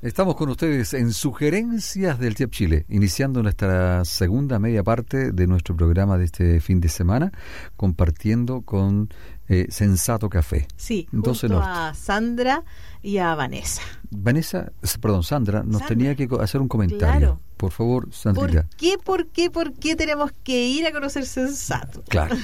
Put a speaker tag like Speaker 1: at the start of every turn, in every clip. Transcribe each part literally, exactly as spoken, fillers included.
Speaker 1: Estamos con ustedes en Sugerencias del Chef Chile, iniciando nuestra segunda media parte de nuestro programa de este fin de semana, compartiendo con eh, Sensato Café.
Speaker 2: Sí,
Speaker 1: doce
Speaker 2: junto
Speaker 1: Norte.
Speaker 2: a Sandra y a Vanessa.
Speaker 1: Vanessa, perdón, Sandra, nos
Speaker 2: Sandra.
Speaker 1: tenía que hacer un comentario.
Speaker 2: Claro.
Speaker 1: Por favor, Sandrita.
Speaker 2: ¿Por qué, por qué, por qué tenemos que ir a conocer Sensato?
Speaker 1: Claro.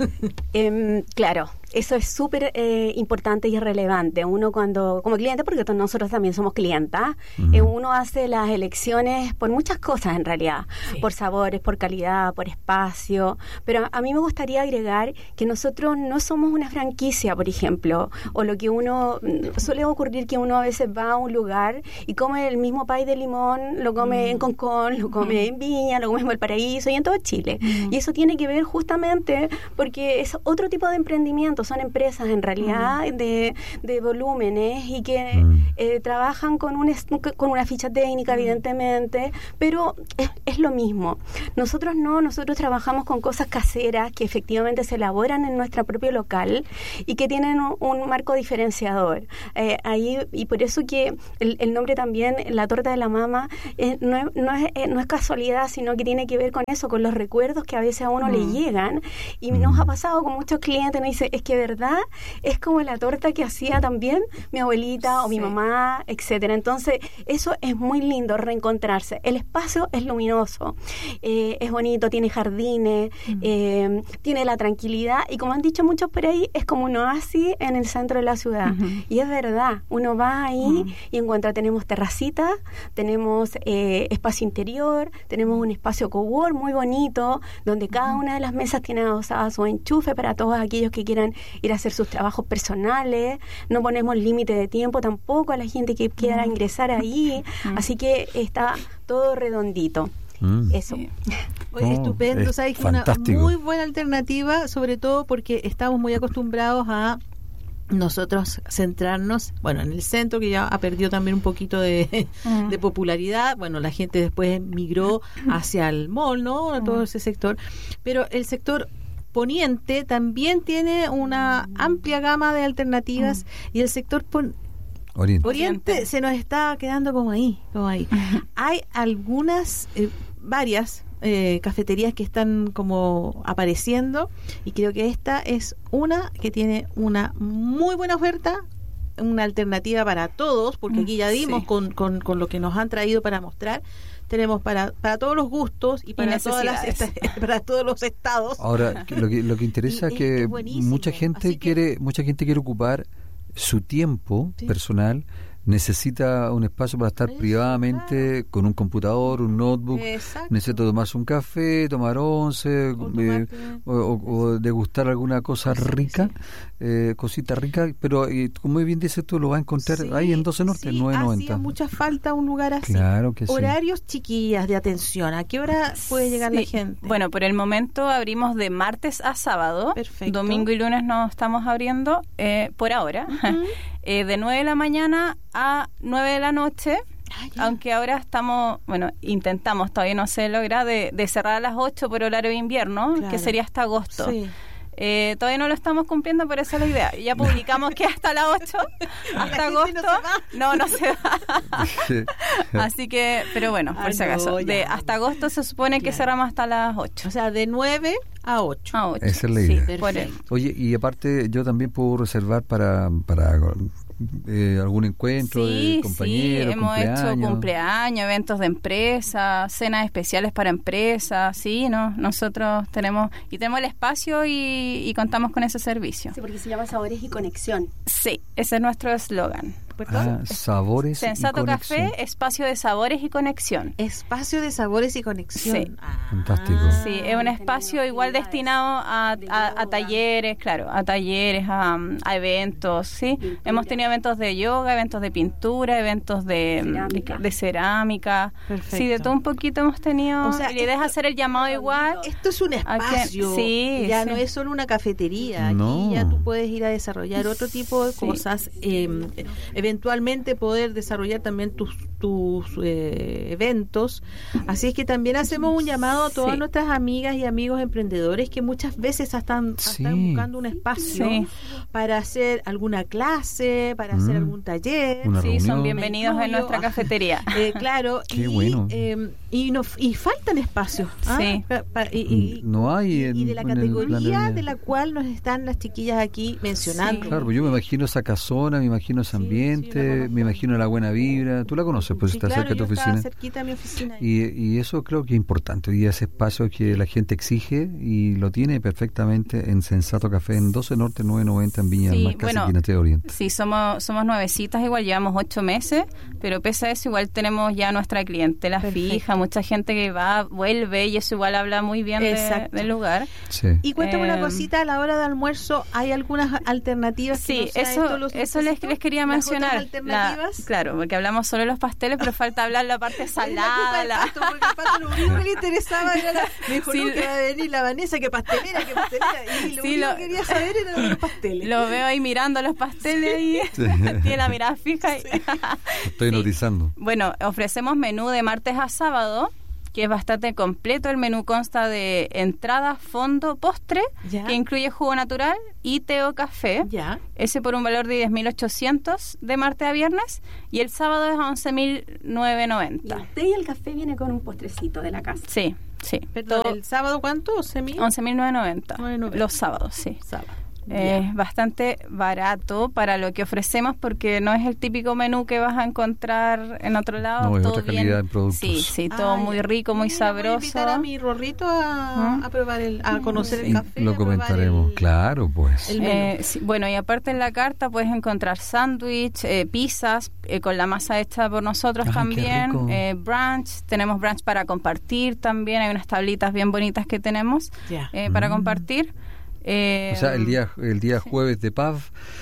Speaker 3: Eh, claro, eso es súper eh, importante y relevante. Uno cuando, como cliente, porque todos nosotros también somos clientas,
Speaker 1: Uh-huh.
Speaker 3: eh, uno hace las elecciones por muchas cosas en realidad,
Speaker 2: Sí.
Speaker 3: por sabores, por calidad, por espacio, pero a mí me gustaría agregar que nosotros no somos una franquicia, por ejemplo, o lo que uno, suele ocurrir que uno a veces va a un lugar y come el mismo pay de limón, lo come mm. en Concón, lo come mm. en Viña, lo come en Valparaíso y en todo Chile. Mm. Y eso tiene que ver justamente porque es otro tipo de emprendimiento, son empresas en realidad mm. de, de volúmenes y que mm. eh, trabajan con, un, con una ficha técnica, mm. evidentemente, pero es, es lo mismo. Nosotros no, nosotros trabajamos con cosas caseras que efectivamente se elaboran en nuestro propio local y que tienen un, un marco diferenciador. Eh, ahí, y por eso que el, el nombre también, la torta de la mama, eh, no, es, no, es, eh, no es casualidad, sino que tiene que ver con eso, con los recuerdos que a veces a uno mm. le llegan. Y mm. nos ha pasado con muchos clientes, nos dicen, es que verdad, es como la torta que hacía también mi abuelita sí. o mi mamá, etcétera. Entonces, eso es muy lindo, reencontrarse. El espacio es luminoso, eh, es bonito, tiene jardines, mm. eh, tiene la tranquilidad, y como han dicho muchos por ahí, es como un oasis en el centro de la ciudad. Uh-huh. Y es verdad, uno va ahí uh-huh. y encuentra, tenemos terracitas, tenemos eh, espacio interior, tenemos un espacio cowork muy bonito, donde cada uh-huh. una de las mesas tiene adosada su enchufe para todos aquellos que quieran ir a hacer sus trabajos personales. No ponemos límite de tiempo tampoco a la gente que quiera uh-huh. ingresar ahí, uh-huh. así que está todo redondito. Mm. Eso.
Speaker 2: Sí. Oye, oh, estupendo, sabes que una muy buena alternativa, sobre todo porque estamos muy acostumbrados a nosotros centrarnos, bueno, en el centro, que ya ha perdido también un poquito de, mm. de popularidad. Bueno, la gente después migró hacia el mall, ¿no? A todo ese sector, pero el sector poniente también tiene una amplia gama de alternativas mm. y el sector pon- Oriente. Oriente se nos está quedando como ahí, como ahí. Uh-huh. Hay algunas, eh, varias eh, cafeterías que están como apareciendo, y creo que esta es una que tiene una muy buena oferta, una alternativa para todos, porque aquí ya dimos sí. con, con, con lo que nos han traído para mostrar. Tenemos para, para todos los gustos y para, y todas las esta, para todos los estados.
Speaker 1: Ahora, lo que, lo que interesa es que es mucha gente que, quiere mucha gente quiere ocupar su tiempo sí. personal, necesita un espacio para estar Eso, privadamente claro. con un computador, un notebook. Exacto. Necesita tomarse un café, tomar once o, eh, o, o, o degustar alguna cosa sí, rica, sí. Eh, cosita rica, pero eh, como bien dices tú, lo vas a encontrar sí, ahí en doce Norte, sí, nueve noventa.
Speaker 2: Hacía mucha falta un lugar así.
Speaker 1: Claro que
Speaker 2: Horarios
Speaker 1: sí.
Speaker 2: chiquillas de atención, ¿a qué hora puede llegar sí. la gente?
Speaker 4: Bueno, por el momento abrimos de martes a sábado.
Speaker 2: Perfecto.
Speaker 4: Domingo y lunes no estamos abriendo, eh, por ahora. Uh-huh. eh, de nueve de la mañana a nueve de la noche. Ah, aunque ahora estamos, bueno, intentamos, todavía no se logra, de, de cerrar a las ocho por horario de invierno, claro. que sería hasta agosto. Sí. Eh, todavía no lo estamos cumpliendo, pero esa es la idea. Ya publicamos que hasta las ocho, hasta agosto. No, no se va. Así que, pero bueno, por ah, si acaso. No, de hasta agosto se supone claro. que cerramos hasta las ocho.
Speaker 2: O sea, de nueve a ocho.
Speaker 4: A ocho.
Speaker 1: Esa es la idea.
Speaker 4: Sí, por él.
Speaker 1: Oye, y aparte, yo también puedo reservar para. para Eh, algún encuentro
Speaker 4: sí,
Speaker 1: de compañeros,
Speaker 4: sí, hemos
Speaker 1: cumpleaños.
Speaker 4: hecho cumpleaños, eventos de empresas, cenas especiales para empresas, sí, no, nosotros tenemos y tenemos el espacio y, y contamos con ese servicio.
Speaker 3: Sí, porque se llama Sabores y Conexión.
Speaker 4: Sí, ese es nuestro eslogan.
Speaker 1: Ah, sabores
Speaker 4: Sensato
Speaker 1: y conexión.
Speaker 4: Café, espacio de sabores y conexión.
Speaker 2: Espacio de sabores y conexión.
Speaker 4: Sí.
Speaker 2: Ah,
Speaker 1: fantástico.
Speaker 4: Sí, es un espacio igual destinado a, a, a talleres, claro, a talleres, a, a eventos, sí. Pintura. Hemos tenido eventos de yoga, eventos de pintura, eventos de cerámica. De, de cerámica.
Speaker 2: Perfecto.
Speaker 4: Sí, de todo un poquito hemos tenido.
Speaker 2: O sea,
Speaker 4: la idea es hacer el llamado igual.
Speaker 2: Esto es un espacio.
Speaker 4: Que, sí,
Speaker 2: ya
Speaker 4: sí.
Speaker 2: no es solo una cafetería.
Speaker 1: No.
Speaker 2: Aquí ya tú puedes ir a desarrollar otro tipo de
Speaker 4: sí.
Speaker 2: cosas. Eh, eventualmente poder desarrollar también tus tus eh, eventos. Así es que también hacemos un llamado a todas sí. nuestras amigas y amigos emprendedores que muchas veces están, sí. están buscando un espacio sí. para hacer alguna clase, para mm. hacer algún taller.
Speaker 4: Una sí, reunión. Son bienvenidos en nuestra cafetería.
Speaker 2: Eh, claro,
Speaker 1: Qué
Speaker 2: y,
Speaker 1: bueno.
Speaker 2: eh, y, no, y faltan espacios. ¿ah?
Speaker 4: Sí.
Speaker 2: Pa, pa, y, y,
Speaker 1: no hay en,
Speaker 2: y de la categoría de la cual nos están las chiquillas aquí mencionando.
Speaker 1: Sí. Claro, yo me imagino esa casona, me imagino ese ambiente, sí, sí, me imagino la buena vibra. Tú la conoces, pues sí, está
Speaker 2: claro,
Speaker 1: cerca de tu oficina.
Speaker 2: Estaba cerquita de mi oficina.
Speaker 1: Y, y eso creo que es importante. Hoy día ese espacio que la gente exige y lo tiene perfectamente en Sensato Café, en doce Norte nueve noventa en Viña,
Speaker 4: sí,
Speaker 1: más casi
Speaker 4: bueno,
Speaker 1: de Oriente.
Speaker 4: Sí, somos somos nuevecitas, igual llevamos ocho meses, pero pese a eso igual tenemos ya nuestra clientela Perfecto. fija, mucha gente que va, vuelve y eso igual habla muy bien de, del lugar.
Speaker 1: Sí.
Speaker 2: Y cuéntame eh, una cosita, a la hora de almuerzo, ¿hay algunas alternativas?
Speaker 4: Sí,
Speaker 2: que no
Speaker 4: eso,
Speaker 2: esto, los
Speaker 4: eso les, les quería mencionar.
Speaker 2: ¿Alternativas?
Speaker 4: La, claro, porque hablamos solo de los pasteles, pero falta hablar la parte salada.
Speaker 2: La pasto, porque el pasto lo único que le interesaba era la, me dijo, sí, no, que va a venir la Vanessa, que pastelera, que pastelera, y lo sí, único lo, que quería saber era los pasteles.
Speaker 4: Lo veo ahí mirando los pasteles y sí. tiene la mirada fija. Y
Speaker 1: sí. Estoy
Speaker 4: sí.
Speaker 1: notizando.
Speaker 4: Bueno, ofrecemos menú de martes a sábado, que es bastante completo. El menú consta de entrada, fondo, postre, ¿ya? Que incluye jugo natural y té o café.
Speaker 2: ¿Ya?
Speaker 4: Ese por un valor de diez mil ochocientos de martes a viernes. Y el sábado es a once mil novecientos noventa.
Speaker 3: Y el té y el café viene con un postrecito de la casa.
Speaker 4: Sí, sí.
Speaker 2: Perdón, ¿el sábado cuánto? ¿once mil?
Speaker 4: once mil novecientos noventa. Los sábados, sí.
Speaker 2: Sábado.
Speaker 4: Es eh, bastante barato para lo que ofrecemos porque no es el típico menú que vas a encontrar en otro lado.
Speaker 1: No, es
Speaker 4: todo
Speaker 1: otra
Speaker 4: bien.
Speaker 1: calidad en productos.
Speaker 4: Sí, sí, todo ah, muy rico, muy
Speaker 2: mira,
Speaker 4: sabroso.
Speaker 2: Voy a invitar a mi Rorrito a, ¿Mm? a probar el, a conocer
Speaker 1: sí,
Speaker 2: el café.
Speaker 1: Lo comentaremos, el, claro, pues.
Speaker 4: Eh, sí, bueno, y aparte en la carta puedes encontrar sándwich, eh, pizzas eh, con la masa hecha por nosotros. Ay, también. Eh, brunch, tenemos brunch para compartir también. Hay unas tablitas bien bonitas que tenemos yeah. eh, para mm. compartir. Eh,
Speaker 1: o sea, el día el día jueves de pub,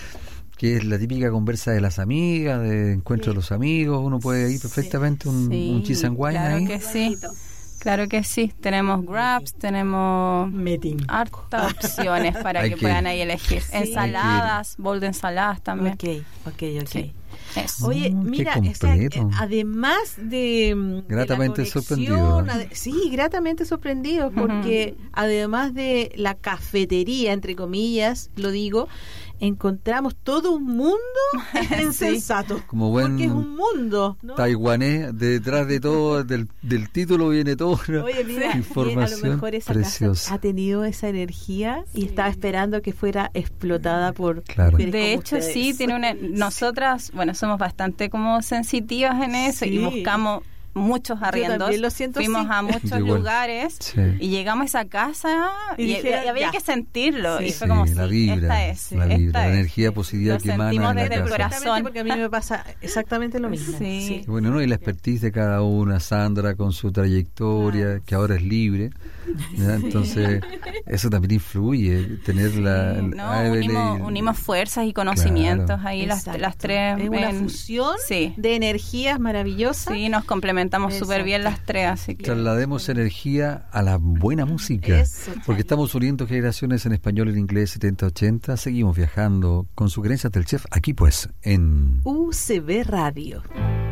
Speaker 1: que es la típica conversa de las amigas, de encuentro sí. de los amigos, uno puede ir perfectamente un,
Speaker 4: sí,
Speaker 1: un cheese and wine
Speaker 4: claro
Speaker 1: ahí.
Speaker 4: Que sí. Claro que sí, tenemos grabs, tenemos
Speaker 2: Meeting.
Speaker 4: hartas opciones para que, que puedan ahí elegir. Sí. Ensaladas, bol de ensaladas también.
Speaker 2: Ok, ok, ok.
Speaker 4: Sí.
Speaker 2: Eso. Oye, mm, mira, o sea, además de
Speaker 1: gratamente
Speaker 2: de
Speaker 1: sorprendido.
Speaker 2: Ade- sí, gratamente sorprendido, porque uh-huh. además de la cafetería, entre comillas, lo digo, encontramos todo un mundo en sí. Sensato.
Speaker 1: Como buen
Speaker 2: porque es un mundo, ¿no?
Speaker 1: taiwanés, detrás de todo, del, del título viene toda una
Speaker 2: Oye, mira,
Speaker 1: información
Speaker 2: a lo mejor esa
Speaker 1: preciosa.
Speaker 2: Casa ha tenido esa energía y sí. estaba esperando que fuera explotada por
Speaker 1: claro.
Speaker 2: mujeres
Speaker 4: de
Speaker 2: como
Speaker 4: hecho
Speaker 2: ustedes.
Speaker 4: Sí, tiene una, nosotras, bueno, somos bastante como sensitivas en eso sí. y buscamos muchos arriendos. Fuimos
Speaker 2: así.
Speaker 4: a muchos lugares sí. y llegamos a esa casa y, y, dije, y había ya. que sentirlo.
Speaker 1: Sí.
Speaker 4: Y fue como,
Speaker 1: sí, la vibra,
Speaker 4: esta es.
Speaker 1: La, vibra,
Speaker 4: esta
Speaker 1: la
Speaker 4: es.
Speaker 1: energía positiva
Speaker 4: Lo
Speaker 1: que emana en
Speaker 4: desde
Speaker 1: la
Speaker 4: el
Speaker 1: casa.
Speaker 4: corazón.
Speaker 2: Porque a mí me pasa exactamente lo mismo.
Speaker 4: Sí.
Speaker 2: Sí.
Speaker 1: Bueno, ¿no? Y la expertise de cada una, Sandra con su trayectoria, ah. que ahora es libre. ¿Ya? Entonces, eso también influye, tener la...
Speaker 4: Sí. No, unimos, unimos fuerzas y conocimientos
Speaker 1: claro.
Speaker 4: ahí, las, las tres.
Speaker 2: Es una en, fusión
Speaker 4: sí.
Speaker 2: de energías maravillosas.
Speaker 4: Sí, nos complementamos súper bien las tres, así que...
Speaker 1: Traslademos energía a la buena música,
Speaker 2: eso,
Speaker 1: porque estamos uniendo generaciones en español y en inglés setenta ochenta, seguimos viajando con sugerencias del chef, aquí pues, en
Speaker 2: U C B Radio.